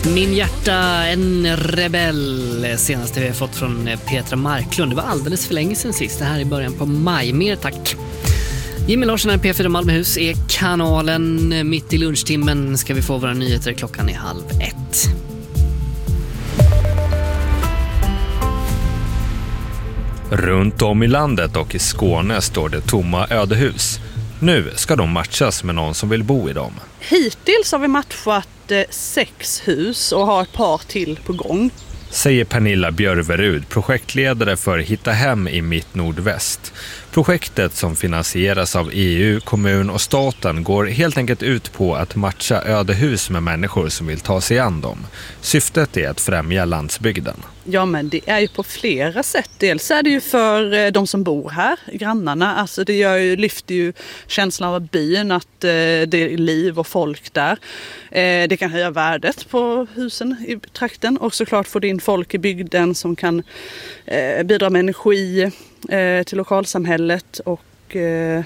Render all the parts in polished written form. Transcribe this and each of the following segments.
Min hjärta, en rebell. Senaste vi har fått från Petra Marklund. Det var alldeles för länge sedan sist. Det här är början på maj. Mer tack. Jimmy Larsson här, P4 Malmöhus är kanalen. Mitt i lunchtimmen ska vi få våra nyheter. Klockan är 12:30. Runt om i landet och i Skåne står det tomma ödehus. Nu ska de matchas med någon som vill bo i dem. Hittills har vi matchat 6 hus och har ett par till på gång. Säger Pernilla Björverud, projektledare för Hitta hem i Mitt Nordväst. Projektet som finansieras av EU, kommun och staten går helt enkelt ut på att matcha ödehus med människor som vill ta sig an dem. Syftet är att främja landsbygden. Ja, men det är ju på flera sätt. Dels är det ju för de som bor här, grannarna. Alltså lyfter ju känslan av byn, att det är liv och folk där. Det kan höja värdet på husen i trakten och såklart få in folk i bygden som kan bidra med energi till lokalsamhället och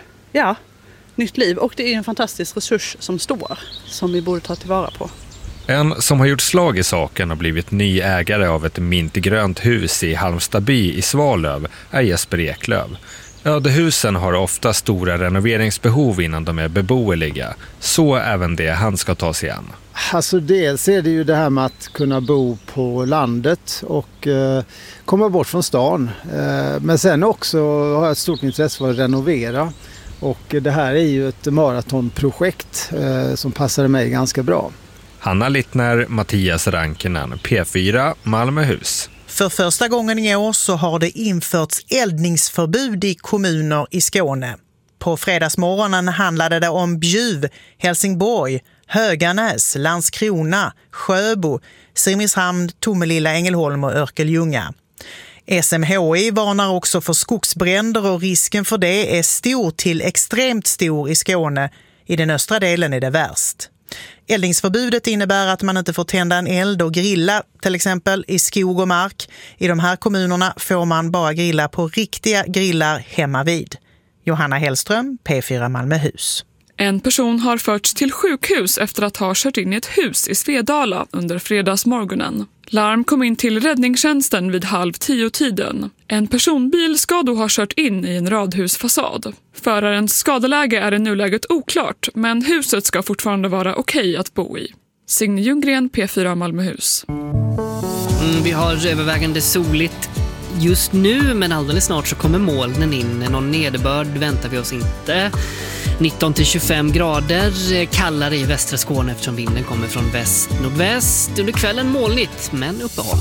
nytt liv. Och det är en fantastisk resurs som vi borde ta tillvara på. En som har gjort slag i saken och blivit ny ägare av ett mintgrönt hus i Halmstadby i Svalöv är Jesper Eklöv. Ödehusen har ofta stora renoveringsbehov innan de är beboeliga. Så även det han ska ta sig an. Alltså dels är det ju det här med att kunna bo på landet och komma bort från stan. Men sen också har jag ett stort intresse för att renovera. Och det här är ju ett maratonprojekt som passar mig ganska bra. Hanna Littner, Mattias Rankinen, P4 Malmöhus. För första gången i år så har det införts eldningsförbud i kommuner i Skåne. På fredagsmorgonen handlade det om Bjuv, Helsingborg, Höganäs, Landskrona, Sjöbo, Simrishamn, Tomelilla, Ängelholm och Örkelljunga. SMHI varnar också för skogsbränder och risken för det är stor till extremt stor i Skåne. I den östra delen är det värst. Eldningsförbudet innebär att man inte får tända en eld och grilla, till exempel i skog och mark. I de här kommunerna får man bara grilla på riktiga grillar hemma vid. Johanna Hellström, P4 Malmöhus. En person har förts till sjukhus efter att ha kört in i ett hus i Svedala under fredagsmorgonen. Larm kom in till räddningstjänsten vid 9:30-tiden. En personbil ska då ha kört in i en radhusfasad. Förarens skadeläge är i nuläget oklart, men huset ska fortfarande vara okej att bo i. Signe Ljunggren, P4 Malmöhus. Vi har övervägande soligt just nu, men alldeles snart så kommer molnen in. Någon nederbörd väntar vi oss inte. 19-25 grader, kallare i västra Skåne eftersom vinden kommer från väst-nordväst. Under kvällen molnigt, men uppehåll.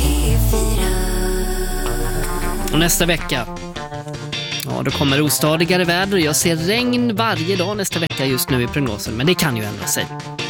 Och nästa vecka, då kommer ostadigare väder. Jag ser regn varje dag nästa vecka just nu i prognosen, men det kan ju ändra sig.